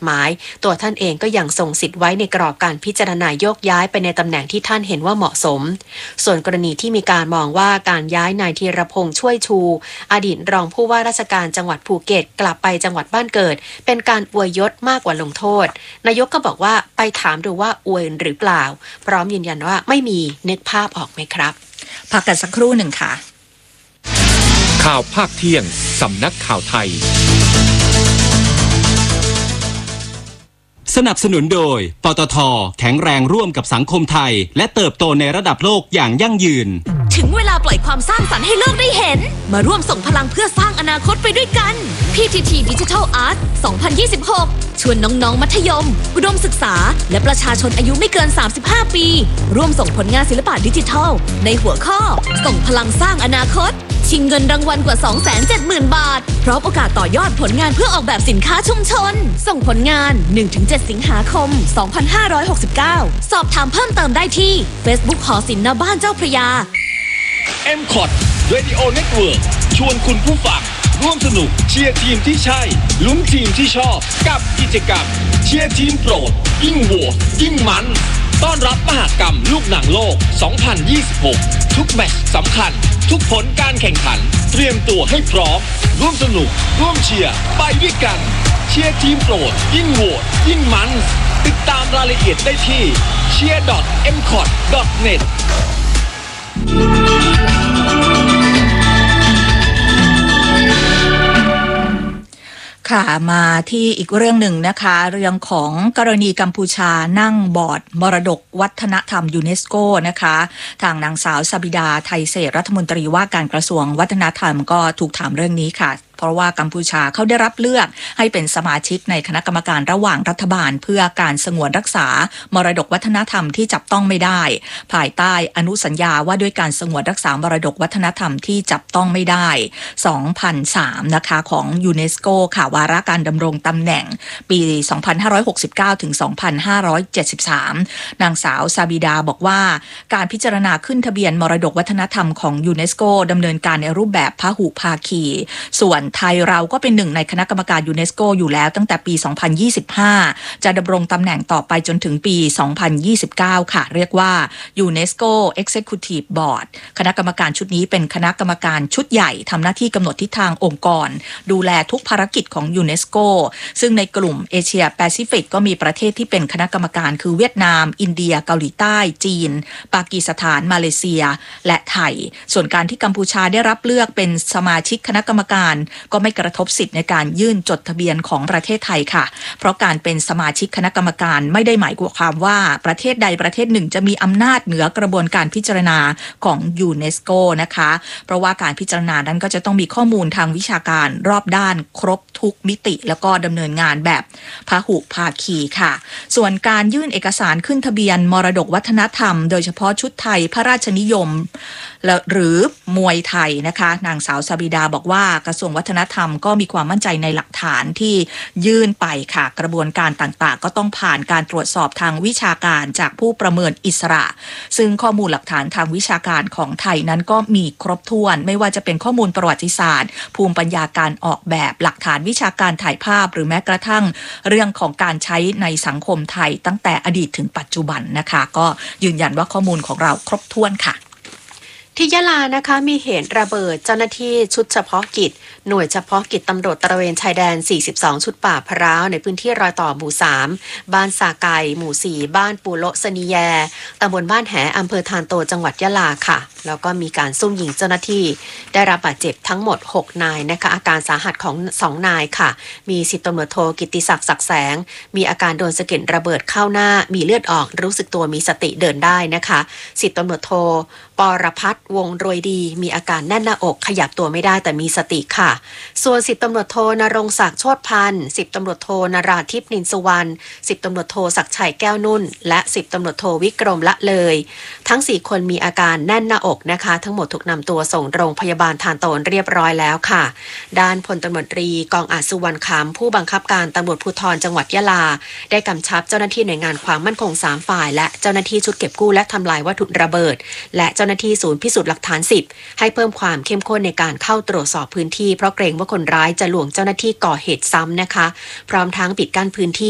หมายตัวท่านเองก็ยังทรงสิทธิ์ไว้ในกรอบการพิจารณาโยกย้ายไปในตำแหน่งที่ท่านเห็นว่าเหมาะสมส่วนกรณีที่มีการมองว่าการย้ายนายธีรพงษ์ช่วยชูอดีตรองผู้ว่าราชการจังหวัดภูเก็ตกลับไปจังหวัดบ้านเกิดเป็นการอวยยศมากกว่าลงโทษนายกก็บอกว่าไปถามดูว่าอวยหรือเปล่าพร้อมยืนยันว่าไม่มีนึกภาพออกไหมครับพักกันสักครู่หนึ่งค่ะข่าวภาคเที่ยงสำนักข่าวไทยสนับสนุนโดยปตท.แข็งแรงร่วมกับสังคมไทยและเติบโตในระดับโลกอย่างยั่งยืนถึงเวลาปล่อยความสร้างสรรค์ให้โลกได้เห็นมาร่วมส่งพลังเพื่อสร้างอนาคตไปด้วยกัน PTT Digital Art 2026 ชวนน้องๆมัธยมอุดมศึกษาและประชาชนอายุไม่เกิน35ปีร่วมส่งผลงานศิลปะดิจิทัลในหัวข้อส่งพลังสร้างอนาคตชิงเงินรางวัลกว่า 270,000 บาทพร้อมโอกาสต่อยอดผลงานเพื่อออกแบบสินค้าชุมชนส่งผลงาน 1-7 สิงหาคม 2569 สอบถามเพิ่มเติมได้ที่ Facebook หอศิลป์ณบ้านเจ้าพระยา MCOT Radio Network ชวนคุณผู้ฟังร่วมสนุกเชียร์ทีมที่ใช่ลุ้นทีมที่ชอบกับกิจกรรมเชียร์ทีมโปรดยิ่งโหวตยิ่งมันต้อนรับมหกรรมลูกหนังโลก 2026 ทุกแมตช์สำคัญทุกผลการแข่งขันเตรียมตัวให้พร้อมร่วมสนุกร่วมเชียร์ไปด้วยกันเชียร์ทีมโปรดยิ่งโหวตยิ่งมันติดตามรายละเอียดได้ที่ cheer.mcot.net ค่ะมาที่อีกเรื่องหนึ่งนะคะเรื่องของกรณีกัมพูชานั่งบอร์ดมรดกวัฒนธรรมยูเนสโกนะคะทางนางสาวซาบิดาไทยเศรษฐ์รัฐมนตรีว่าการกระทรวงวัฒนธรรมก็ถูกถามเรื่องนี้ค่ะเพราะว่ากัมพูชาเขาได้รับเลือกให้เป็นสมาชิกในคณะกรรมการระหว่างรัฐบาลเพื่อการสงวนรักษามรดกวัฒนธรรมที่จับต้องไม่ได้ภายใต้อนุสัญญาว่าด้วยการสงวนรักษามรดกวัฒนธรรมที่จับต้องไม่ได้ 2003 นะคะของยูเนสโกค่ะวาระการดำรงตำแหน่งปี 2569 ถึง 2573 นางสาวซาบิดาบอกว่าการพิจารณาขึ้นทะเบียนมรดกวัฒนธรรมของยูเนสโกดำเนินการในรูปแบบพหุภาคีส่วนไทยเราก็เป็นหนึ่งในคณะกรรมการยูเนสโกอยู่แล้วตั้งแต่ปี 2025 จะดำรงตำแหน่งต่อไปจนถึงปี 2029 ค่ะเรียกว่า UNESCO Executive Board คณะกรรมการชุดนี้เป็นคณะกรรมการชุดใหญ่ทำหน้าที่กำหนดทิศทางองค์กรดูแลทุกภารกิจของยูเนสโกซึ่งในกลุ่มเอเชียแปซิฟิกก็มีประเทศที่เป็นคณะกรรมการคือเวียดนามอินเดียเกาหลีใต้จีนปากีสถานมาเลเซียและไทยส่วนการที่กัมพูชาได้รับเลือกเป็นสมาชิกคณะกรรมการก็ไม่กระทบสิทธิ์ในการยื่นจดทะเบียนของประเทศไทยค่ะเพราะการเป็นสมาชิกคณะกรรมการไม่ได้หมายความว่าประเทศใดประเทศหนึ่งจะมีอำนาจเหนือกระบวนการพิจารณาของยูเนสโกนะคะเพราะว่าการพิจารณานั้นก็จะต้องมีข้อมูลทางวิชาการรอบด้านครบทุกมิติแล้วก็ดำเนินงานแบบพหุภาคีค่ะส่วนการยื่นเอกสารขึ้นทะเบียนมรดกวัฒนธรรมโดยเฉพาะชุดไทยพระราชนิยมหรือมวยไทยนะคะนางสาวซาบิดาบอกว่ากระทรวงวัฒนธรรมก็มีความมั่นใจในหลักฐานที่ยื่นไปค่ะกระบวนการต่างๆก็ต้องผ่านการตรวจสอบทางวิชาการจากผู้ประเมินอิสระซึ่งข้อมูลหลักฐานทางวิชาการของไทยนั้นก็มีครบถ้วนไม่ว่าจะเป็นข้อมูลประวัติศาสตร์ภูมิปัญญาการออกแบบหลักฐานวิชาการถ่ายภาพหรือแม้กระทั่งเรื่องของการใช้ในสังคมไทยตั้งแต่อดีตถึงปัจจุบันนะคะก็ยืนยันว่าข้อมูลของเราครบถ้วนค่ะที่ยะลานะคะมีเหตุระเบิดเจ้าหน้าที่ชุดเฉพาะกิจหน่วยเฉพาะกิจตำรวจตระเวนชายแดน42ชุดป่าพร้าวในพื้นที่รอยต่อหมู่3บ้านสาไก่หมู่4บ้านปูโละสนีแยตำบลบ้านแหอำเภอทานโตจังหวัดยะลาค่ะแล้วก็มีการซุ่มยิงเจ้าหน้าที่ได้รับบาดเจ็บทั้งหมด6นายนะคะอาการสาหัสของ2นายค่ะมี10ตำรวจโทกิตติศักดิ์ศักดิ์แสงมีอาการโดนสะเก็ดระเบิดเข้าหน้ามีเลือดออกรู้สึกตัวมีสติเดินได้นะคะ10ตำรวจโทปรพัฒน์วงรวยดีมีอาการแน่นหน้าอกขยับตัวไม่ได้แต่มีสติค่ะส่วน10ตำรวจโทนรงศักดิ์โชติพันธ์10ตำรวจโทนราทิพย์นินสุวรรณ10ตำรวจโทศักดิ์ชัยแก้วนุ่นและ10ตำรวจโทวิกรมละเลยทั้ง4คนมีอาการแน่นหน้าอกนะคะทั้งหมดถูกนำตัวส่งโรงพยาบาลทานโตนเรียบร้อยแล้วค่ะด้านพลตำรวจตรีกองอาจสุวรรณคำผู้บังคับการตำรวจภูธรจังหวัดยะลาได้กำชับเจ้าหน้าที่หน่วยงานความมั่นคง3ฝ่ายและเจ้าหน้าที่ชุดเก็บกู้และทำลายวัตถุระเบิดและเจ้าหน้าที่ศูนย์พิสูจน์หลักฐาน10ให้เพิ่มความเข้มข้นในการเข้าตรวจสอบพื้นที่เพราะเกรงว่าคนร้ายจะลวงเจ้าหน้าที่ก่อเหตุซ้ำนะคะพร้อมทั้งปิดกั้นพื้นที่